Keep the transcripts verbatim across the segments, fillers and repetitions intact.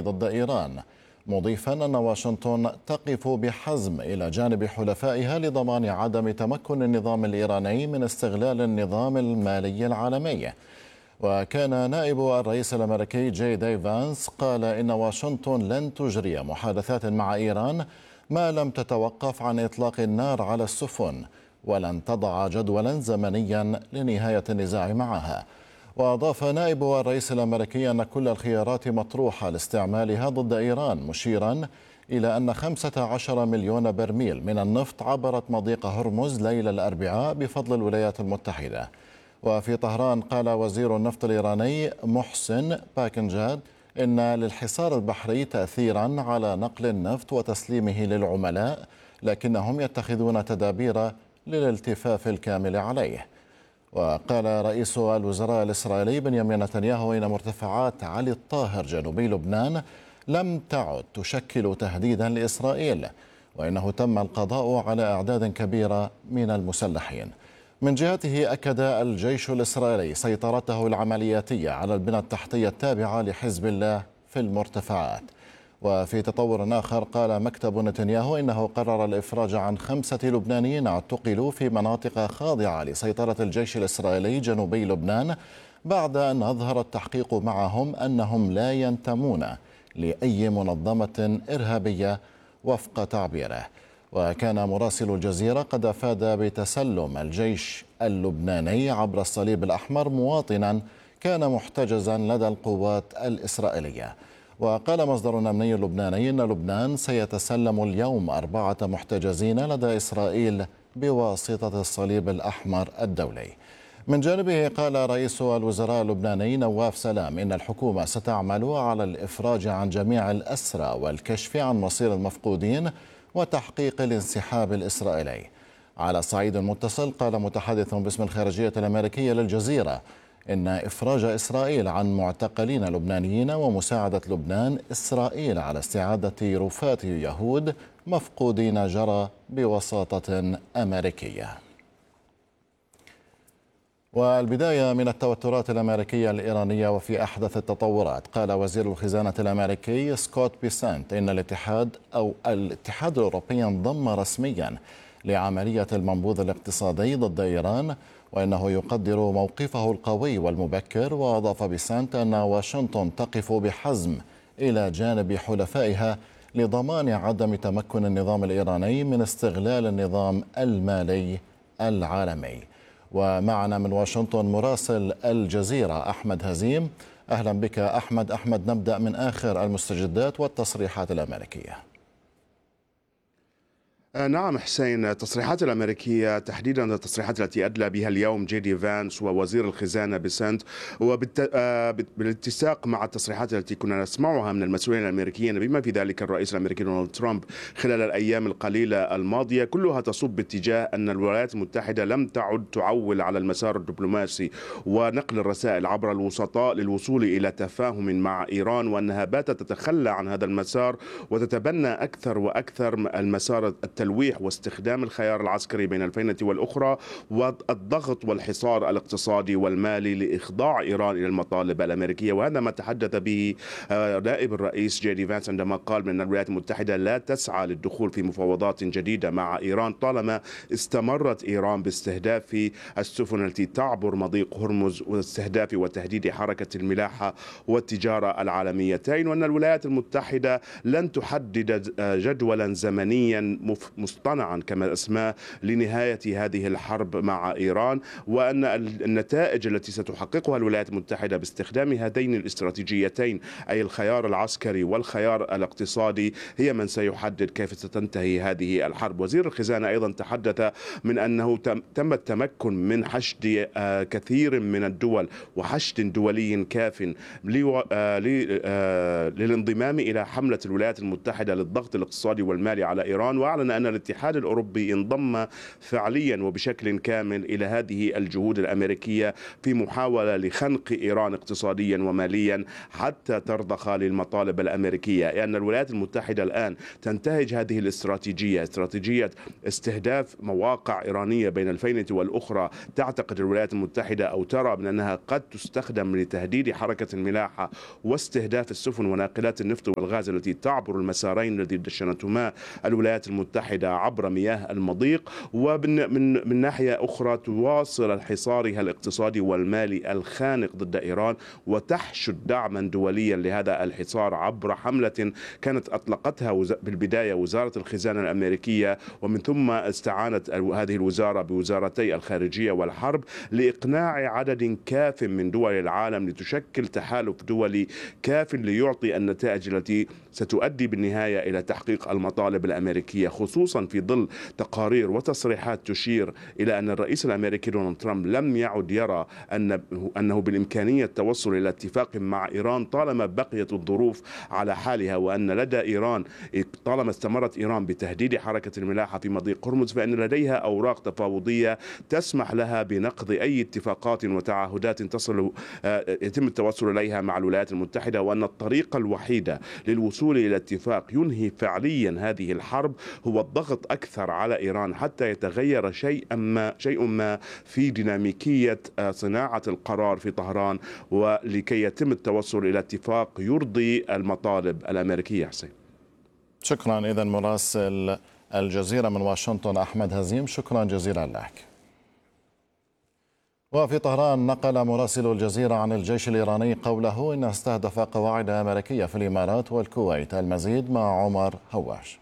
ضد إيران، مضيفا أن واشنطن تقف بحزم إلى جانب حلفائها لضمان عدم تمكن النظام الإيراني من استغلال النظام المالي العالمي. وكان نائب الرئيس الأمريكي جي دي فانس قال إن واشنطن لن تجري محادثات مع إيران ما لم تتوقف عن إطلاق النار على السفن، ولن تضع جدولا زمنيا لنهاية النزاع معها. وأضاف نائب الرئيس الأمريكي أن كل الخيارات مطروحة لاستعمالها ضد إيران، مشيرا إلى أن خمسة عشر مليون برميل من النفط عبرت مضيق هرمز ليلة الأربعاء بفضل الولايات المتحدة. وفي طهران قال وزير النفط الإيراني محسن باكنجاد إن للحصار البحري تأثيرا على نقل النفط وتسليمه للعملاء، لكنهم يتخذون تدابير للالتفاف الكامل عليه. وقال رئيس الوزراء الإسرائيلي بنيامين نتنياهو إن مرتفعات علي الطاهر جنوبي لبنان لم تعد تشكل تهديدا لإسرائيل، وإنه تم القضاء على أعداد كبيرة من المسلحين. من جهته أكد الجيش الإسرائيلي سيطرته العملياتية على البنى التحتية التابعة لحزب الله في المرتفعات. وفي تطور آخر قال مكتب نتنياهو إنه قرر الإفراج عن خمسة لبنانيين اعتقلوا في مناطق خاضعة لسيطرة الجيش الإسرائيلي جنوبي لبنان بعد أن أظهر التحقيق معهم أنهم لا ينتمون لأي منظمة إرهابية وفق تعبيره. وكان مراسل الجزيرة قد أفاد بتسلم الجيش اللبناني عبر الصليب الأحمر مواطنا كان محتجزا لدى القوات الإسرائيلية. وقال مصدر أمني لبناني إن لبنان سيتسلم اليوم أربعة محتجزين لدى إسرائيل بواسطة الصليب الأحمر الدولي. من جانبه قال رئيس الوزراء اللبناني نواف سلام إن الحكومة ستعمل على الإفراج عن جميع الأسرى والكشف عن مصير المفقودين وتحقيق الانسحاب الإسرائيلي. على صعيد متصل قال متحدث باسم الخارجية الأمريكية للجزيرة إن إفراج إسرائيل عن معتقلين لبنانيين ومساعدة لبنان إسرائيل على استعادة رفات يهود مفقودين جرى بوساطة أمريكية. والبداية من التوترات الأمريكية الإيرانية وفي أحدث التطورات. قال وزير الخزانة الأمريكي سكوت بيسنت إن الاتحاد أو الاتحاد الأوروبي انضم رسميا لعملية المنبوذ الاقتصادي ضد إيران، وإنه يقدر موقفه القوي والمبكر. وأضاف بيسنت أن واشنطن تقف بحزم إلى جانب حلفائها لضمان عدم تمكن النظام الإيراني من استغلال النظام المالي العالمي. ومعنا من واشنطن مراسل الجزيرة أحمد هزيم. أهلا بك أحمد. أحمد، نبدأ من آخر المستجدات والتصريحات الأمريكية. نعم حسين، التصريحات الأمريكية تحديدا التصريحات التي أدلى بها اليوم جي دي فانس ووزير الخزانة بيسنت، وبالاتساق مع التصريحات التي كنا نسمعها من المسؤولين الأمريكيين بما في ذلك الرئيس الأمريكي دونالد ترامب خلال الأيام القليلة الماضية، كلها تصب باتجاه أن الولايات المتحدة لم تعد تعول على المسار الدبلوماسي ونقل الرسائل عبر الوسطاء للوصول إلى تفاهم مع إيران، وأنها باتت تتخلى عن هذا المسار وتتبنى أكثر وأكثر المسار التلويح واستخدام الخيار العسكري بين الفينة والأخرى والضغط والحصار الاقتصادي والمالي لإخضاع إيران إلى المطالب الأمريكية. وهذا ما تحدث به نائب الرئيس جي دي فانس عندما قال من الولايات المتحدة لا تسعى للدخول في مفاوضات جديدة مع إيران طالما استمرت إيران باستهداف السفن التي تعبر مضيق هرمز واستهداف وتهديد حركة الملاحة والتجارة العالميتين، وأن الولايات المتحدة لن تحدد جدولا زمنيا مصطنعا كما اسماه لنهاية هذه الحرب مع إيران، وأن النتائج التي ستحققها الولايات المتحدة باستخدام هذين الاستراتيجيتين أي الخيار العسكري والخيار الاقتصادي هي من سيحدد كيف ستنتهي هذه الحرب. وزير الخزانة أيضا تحدث من أنه تم التمكن من حشد كثير من الدول وحشد دولي كاف للانضمام إلى حملة الولايات المتحدة للضغط الاقتصادي والمالي على إيران، وأعلن كما أن الاتحاد الأوروبي انضم فعليا وبشكل كامل إلى هذه الجهود الأمريكية في محاولة لخنق إيران اقتصاديا وماليا حتى ترضخ للمطالب الأمريكية، لأن يعني الولايات المتحدة الآن تنتهج هذه الاستراتيجية، استراتيجية استهداف مواقع إيرانية بين الفينة والأخرى. تعتقد الولايات المتحدة أو ترى من أنها قد تستخدم لتهديد حركة الملاحة واستهداف السفن وناقلات النفط والغاز التي تعبر المسارين الذي دشنتهما الولايات المتحدة عبر مياه المضيق، ومن من من ناحية أخرى تواصل حصارها الاقتصادي والمالي الخانق ضد إيران وتحشد دعما دوليا لهذا الحصار عبر حملة كانت أطلقتها بالبداية وزارة الخزانة الأمريكية، ومن ثم استعانت هذه الوزارة بوزارتي الخارجية والحرب لإقناع عدد كاف من دول العالم لتشكل تحالف دولي كاف ليعطي النتائج التي ستؤدي بالنهاية إلى تحقيق المطالب الأمريكية، خصوصا في ظل تقارير وتصريحات تشير إلى أن الرئيس الأمريكي دونالد ترامب لم يعد يرى أن أنه بالإمكانية التوصل إلى اتفاق مع إيران طالما بقيت الظروف على حالها، وأن لدى إيران طالما استمرت إيران بتهديد حركة الملاحة في مضيق هرمز فإن لديها أوراق تفاوضية تسمح لها بنقض أي اتفاقات وتعهدات تصل يتم التوصل إليها مع الولايات المتحدة، وأن الطريقة الوحيدة للوصول إلى اتفاق ينهي فعليا هذه الحرب هو الضغط أكثر على إيران حتى يتغير شيء ما شيء ما في ديناميكية صناعة القرار في طهران، ولكي يتم التوصل إلى اتفاق يرضي المطالب الأمريكية. حسين، شكرا. إذا مراسل الجزيرة من واشنطن أحمد هزيم، شكرا جزيلا لك. وفي طهران نقل مراسل الجزيرة عن الجيش الإيراني قوله إنه استهدف قواعد أمريكية في الإمارات والكويت. المزيد مع عمر هواش.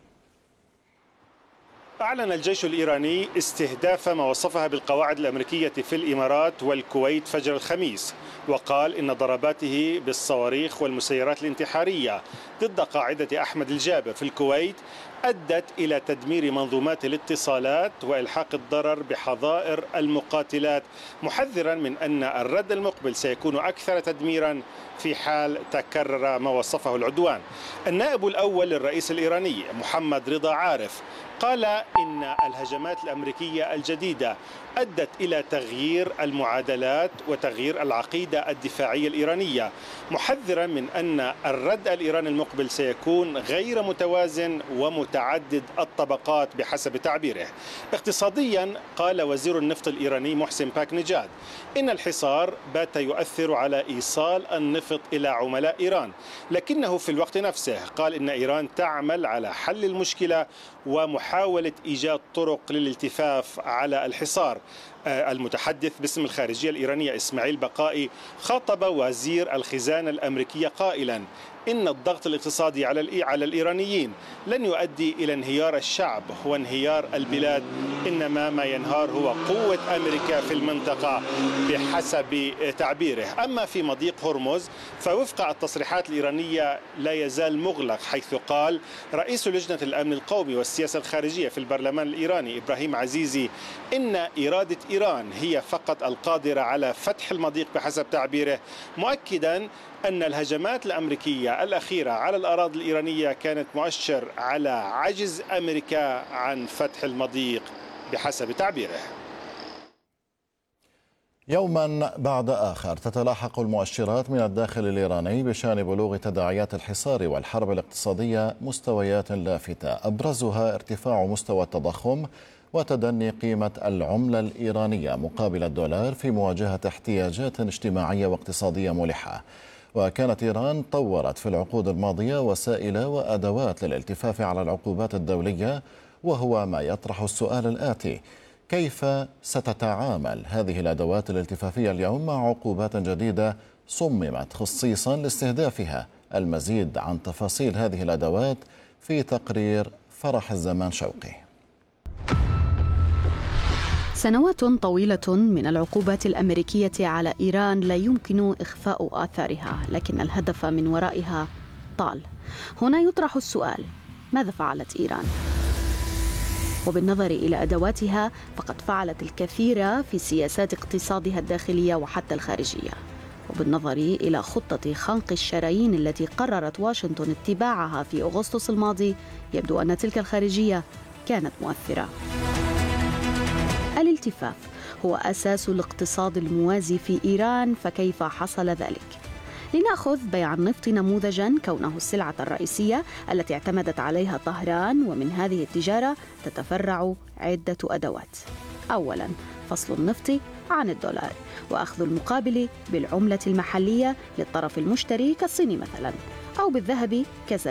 أعلن الجيش الإيراني استهداف ما وصفها بالقواعد الأمريكية في الإمارات والكويت فجر الخميس، وقال إن ضرباته بالصواريخ والمسيرات الانتحارية ضد قاعدة أحمد الجابر في الكويت أدت إلى تدمير منظومات الاتصالات وإلحاق الضرر بحظائر المقاتلات، محذرا من أن الرد المقبل سيكون أكثر تدميرا في حال تكرر ما وصفه العدوان. النائب الأول للرئيس الإيراني محمد رضا عارف قال إن الهجمات الأمريكية الجديدة أدت إلى تغيير المعادلات وتغيير العقيدة الدفاعية الإيرانية، محذرا من أن الرد الإيراني المقبل سيكون غير متوازن ومتعدد الطبقات بحسب تعبيره. اقتصاديا قال وزير النفط الإيراني محسن باك نجاد إن الحصار بات يؤثر على إيصال النفط إلى عملاء إيران، لكنه في الوقت نفسه قال إن إيران تعمل على حل المشكلة ومحاولة إيجاد طرق للالتفاف على الحصار. المتحدث باسم الخارجية الإيرانية إسماعيل بقائي خاطب وزير الخزانة الأمريكية قائلا إن الضغط الاقتصادي على على الإيرانيين لن يؤدي إلى انهيار الشعب وانهيار البلاد، إنما ما ينهار هو قوة أمريكا في المنطقة بحسب تعبيره. أما في مضيق هرمز فوفق التصريحات الإيرانية لا يزال مغلق، حيث قال رئيس لجنة الأمن القومي والسياسة الخارجية في البرلمان الإيراني إبراهيم عزيزي إن إرادة إيران هي فقط القادرة على فتح المضيق بحسب تعبيره، مؤكدا أن الهجمات الأمريكية الأخيرة على الأراضي الإيرانية كانت مؤشر على عجز أمريكا عن فتح المضيق بحسب تعبيره. يوما بعد آخر تتلاحق المؤشرات من الداخل الإيراني بشأن بلوغ تداعيات الحصار والحرب الاقتصادية مستويات لافتة، أبرزها ارتفاع مستوى التضخم وتدني قيمة العملة الإيرانية مقابل الدولار في مواجهة احتياجات اجتماعية واقتصادية ملحة. وكانت إيران طورت في العقود الماضية وسائل وأدوات للالتفاف على العقوبات الدولية، وهو ما يطرح السؤال الآتي: كيف ستتعامل هذه الأدوات الالتفافية اليوم مع عقوبات جديدة صممت خصيصا لاستهدافها؟ المزيد عن تفاصيل هذه الأدوات في تقرير فرح الزمان شوقي. سنوات طويلة من العقوبات الأمريكية على إيران لا يمكن إخفاء آثارها، لكن الهدف من ورائها طال. هنا يطرح السؤال: ماذا فعلت إيران؟ وبالنظر إلى أدواتها فقد فعلت الكثير في سياسات اقتصادها الداخلية وحتى الخارجية. وبالنظر إلى خطة خنق الشرايين التي قررت واشنطن اتباعها في أغسطس الماضي، يبدو أن تلك الخارجية كانت مؤثرة. الالتفاف هو أساس الاقتصاد الموازي في إيران، فكيف حصل ذلك؟ لنأخذ بيع النفط نموذجاً، كونه السلعة الرئيسية التي اعتمدت عليها طهران، ومن هذه التجارة تتفرع عدة أدوات. أولاً، فصل النفط عن الدولار وأخذ المقابل بالعملة المحلية للطرف المشتري كالصين مثلاً، أو بالذهب كذلك.